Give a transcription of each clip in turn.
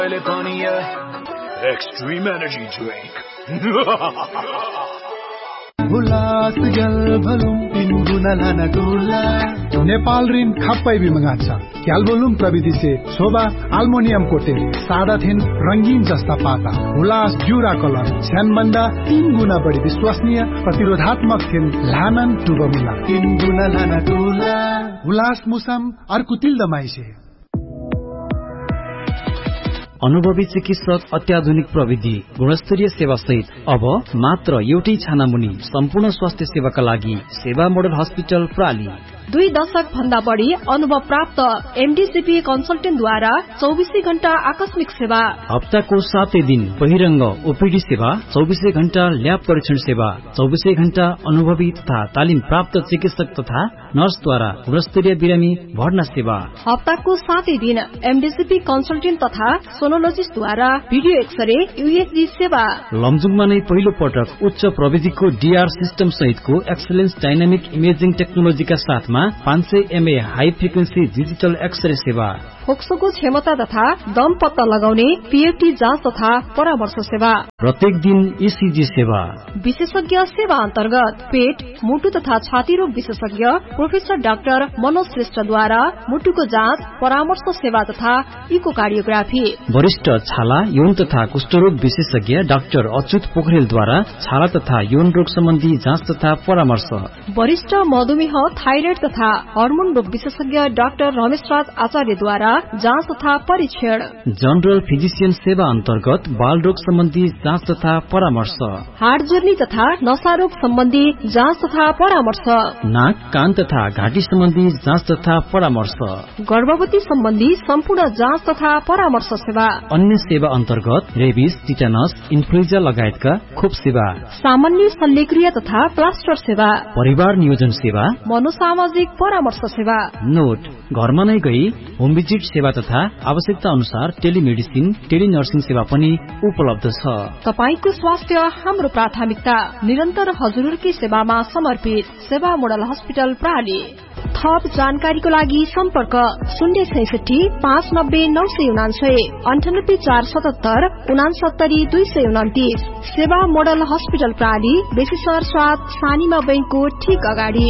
Extreme energy drink. Hulas गल भलुम पिंगुना लाना डोला नेपाल ऋण खप्पै बिमगा छ क्याल भलुम प्रविधि से शोभा अल्मुनियम कोटे सादा थिन रंगीन जस्ता पाता हुलास जुरा कलर छ्यानभन्दा 3 गुना बढी विश्वसनीय प्रतिरोधात्मक थिन लानन टुबमिला पिंगुना लाना डोला हुलास मुसम अर्कुतिल दमाइसे अनुभवी चिकित्सक अत्याधुनिक प्रविधि गुणस्तरीय सेवा सहित अब मात्र एउटै छानामुनि सम्पूर्ण स्वास्थ्य सेवाका लागि सेवा मोडल हस्पिटल प्राली 2 दशक भन्दा बढी अनुभव प्राप्त एमडीसीपी कन्सल्टेन्टद्वारा 24 घण्टा आकस्मिक सेवा हप्ताको 7 दिन बहिरंग ओपीडी सेवा 24 घण्टा ल्याब परीक्षण सेवा 24 घण्टा अनुभवी तथा तालिम प्राप्त चिकित्सक तथा नर्सद्वारा गुणस्तरीय बिरामी भर्ना सेवा हप्ताको 7 दिन एमडीसीपी कन्सल्टेन्ट तथा सोनोलोजिस्टद्वारा भिडियो एक्सरे यूएसजी सेवा लमजुङमा नै पहिलो पटक उच्च प्रविधिको डीआर सिस्टम सहितको एक्सलेन्स डायनामिक इमेजिङ टेक्नोलोजीका साथमा 500 MA high frequency digital x-ray सेवा फोक्सोको क्षमता तथा दम पत्ता लगाउने पीएफटी जाँच तथा परामर्श सेवा प्रत्येक दिन ईसीजी सेवा विशेषज्ञ सेवा अन्तर्गत पेट मुटु तथा छाती रोग विशेषज्ञ प्रोफेसर डाक्टर मनोज श्रेष्ठद्वारा मुटुको जाँच परामर्श सेवा तथा इकोकार्डियोग्राफी वरिष्ठ छाला यौन तथा कुष्ठरोग विशेषज्ञ डाक्टर अच्युत पोखरेलद्वारा छाला तथा यौन रोग सम्बन्धी जाँच तथा परामर्श वरिष्ठ मधुमेह थाइरोइड तथा हार्मोन रोग विशेषज्ञ डाक्टर रमेशराज आचार्यद्वारा जाँच तथा परीक्षण जनरल फिजिशियन सेवा अन्तर्गत बाल रोग सम्बन्धी जाँच तथा परामर्श हार्ट जोर्नी तथा नशा रोग सम्बन्धी जाँच तथा परामर्श नाक कान तथा घाँटी सम्बन्धी जाँच तथा परामर्श गर्भवती सम्बन्धी सम्पूर्ण जाँच तथा परामर्श सेवा अन्य सेवा अन्तर्गत रेबिस टिटानस इन्फ्लुएन्जा लगायतका खोप सेवा सामान्य शल्यक्रिया तथा प्लास्टर सेवा परिवार नियोजन सेवा मनोसामाजिक परामर्श सेवा नोट घरमा नै गई होम भिजिट सेवा तथा आवश्यकता अनुसार टेलिमेडिसिन टेलिनर्सिङ सेवा पनि उपलब्ध छ तपाईको स्वास्थ्य हाम्रो प्राथमिकता निरन्तर हजुरकै सेवामा समर्पित सेवा मोडल हस्पिटल प्राली थप जानकारीको लागि सम्पर्क 066 590 999 98 477 69 229 सेवा मोडल हस्पिटल प्राली बेसीसर 7 सानीमा बैंकको ठीक अगाडि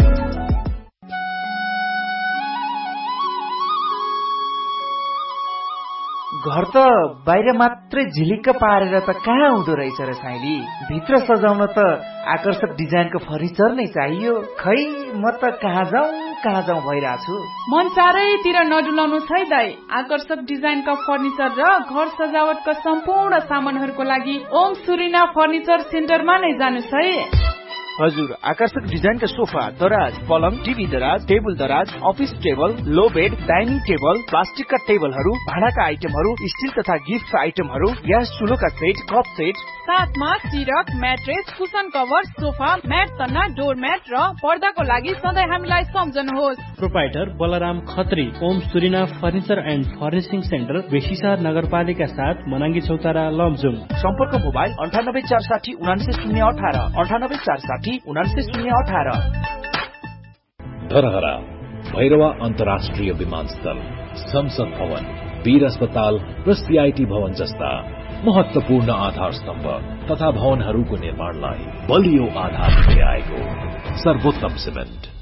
घर त बाहिर मात्रै झिलिक्क पारेर त कहाँ हुँदो रहेछ र साइली भित्र सजाउन त आकर्षक डिजाइनको फर्निचर नै चाहियो खै म त कहाँ जाउँ भइरहेछु मन चारैतिर नडुलाउनु छै दाइ आकर्षक डिजाइनका फर्निचर र घर सजावटका सम्पूर्ण सामानहरूको लागि ओम सुरिना फर्निचर सेन्टरमा नै जानुस् है हजुर आकर्षक डिजाइनका सोफा दराज पलङ टिभी दराज टेबल दराज अफिस टेबल लो बेड डाइनिङ टेबल प्लास्टिकका टेबलहरू भाँडाका आइटमहरू स्टिल तथा गिफ्ट आइटमहरू ग्यास चुलोका सेट कप सेट साथमा सिरक mattress cushion cover sofa mat तन्ना डोर म्याट र पर्दाको लागि सधैँ हामीलाई सम्झनुहोस् proprietor Balram Khatri Om सुरिना furniture and furnishing centre बेसीसार नगरपालिका साथ मनाङ्गी चौतारा लमजुङ सम्पर्क मोबाइल 98 460 99 418 98 460 99 धरहरा भैरवा अन्तर्राष्ट्रिय विमानस्थल संसद भवन वीर अस्पताल र सीआईटी भवन जस्ता महत्वपूर्ण आधार स्तम्भ तथा भवनहरूको निर्माणलाई बलियो आधार दिँदै आएको सर्वोत्तम सिमेन्ट